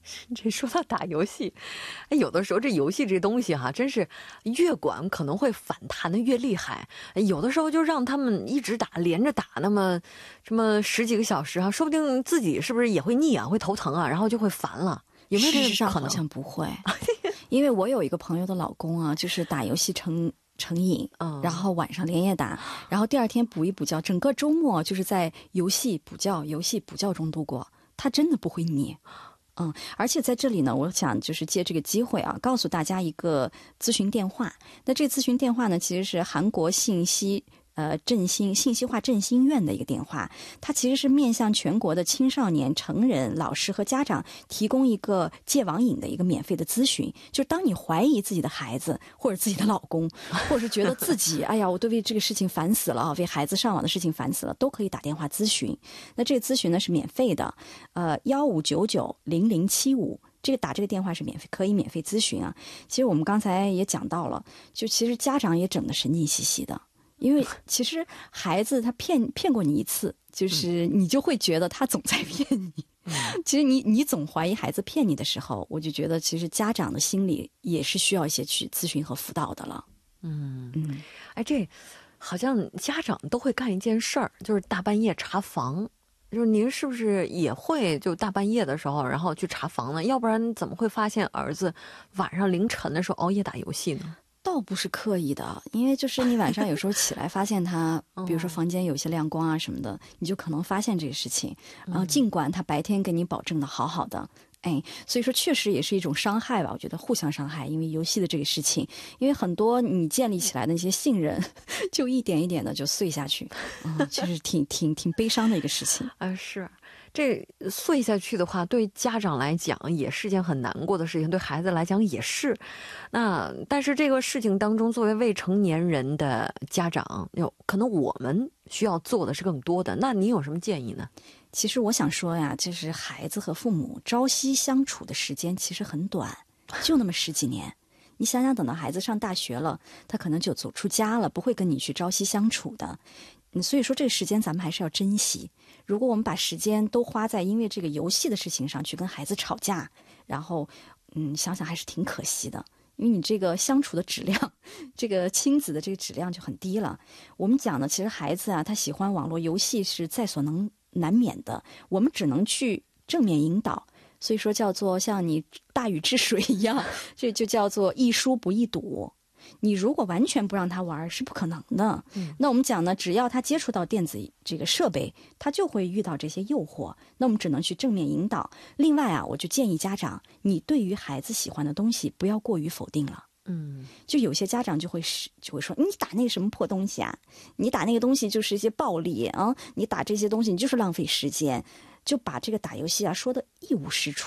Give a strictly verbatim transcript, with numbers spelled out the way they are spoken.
这说到打游戏，哎，有的时候这游戏这东西哈、啊，真是越管可能会反弹的越厉害。有的时候就让他们一直打，连着打，那么这么十几个小时啊，说不定自己是不是也会腻啊，会头疼啊，然后就会烦了。有没有这个可能？ 事实上好像不会，因为我有一个朋友的老公啊，就是打游戏成成瘾， 嗯， 然后晚上连夜打，然后第二天补一补觉，整个周末就是在游戏补觉、游戏补觉中度过，他真的不会腻。嗯，而且在这里呢，我想就是借这个机会啊，告诉大家一个咨询电话。那这个咨询电话呢，其实是韩国信息呃振兴信息化振兴院的一个电话，它其实是面向全国的青少年、成人、老师和家长提供一个戒网瘾的一个免费的咨询。就当你怀疑自己的孩子或者自己的老公，或者是觉得自己哎呀，我都为这个事情烦死了啊，为孩子上网的事情烦死了，都可以打电话咨询。那这个咨询呢是免费的，呃，幺五九九零零七五。这个打这个电话是免费，可以免费咨询啊。其实我们刚才也讲到了，就其实家长也整得神经兮兮的。因为其实孩子他骗骗过你一次，就是你就会觉得他总在骗你。嗯、其实你你总怀疑孩子骗你的时候，我就觉得其实家长的心里也是需要一些去咨询和辅导的了。 嗯嗯，哎，这好像家长都会干一件事儿，就是大半夜查房。就是您是不是也会就大半夜的时候，然后去查房呢？要不然怎么会发现儿子晚上凌晨的时候熬夜打游戏呢？ 倒不是刻意的，因为就是你晚上有时候起来发现他，比如说房间有些亮光啊什么的，你就可能发现这个事情。然后尽管他白天给你保证的好好的，哎，所以说确实也是一种伤害吧。我觉得互相伤害，因为游戏的这个事情，因为很多你建立起来的那些信任，就一点一点的就碎下去，嗯，其实挺挺挺悲伤的一个事情啊。是。这碎下去的话，对家长来讲也是件很难过的事情，对孩子来讲也是。那但是这个事情当中，作为未成年人的家长，有可能我们需要做的是更多的。那您有什么建议呢？ 其实我想说呀，就是孩子和父母朝夕相处的时间其实很短，就那么十几年。你想想，等到孩子上大学了，他可能就走出家了，不会跟你去朝夕相处的。嗯，所以说这个时间咱们还是要珍惜。如果我们把时间都花在因为这个游戏的事情上去跟孩子吵架，然后嗯，想想还是挺可惜的。因为你这个相处的质量，这个亲子的这个质量就很低了。我们讲呢，其实孩子啊，他喜欢网络游戏是在所能难免的，我们只能去正面引导。所以说叫做像你大禹治水一样，这就叫做易输不易堵。你如果完全不让他玩是不可能的。嗯，那我们讲呢，只要他接触到电子这个设备，他就会遇到这些诱惑。那我们只能去正面引导。另外啊，我就建议家长，你对于孩子喜欢的东西不要过于否定了。嗯，就有些家长就会就会说，你打那个什么破东西啊？你打那个东西就是一些暴力啊！你打这些东西你就是浪费时间，就把这个打游戏啊说的一无是处。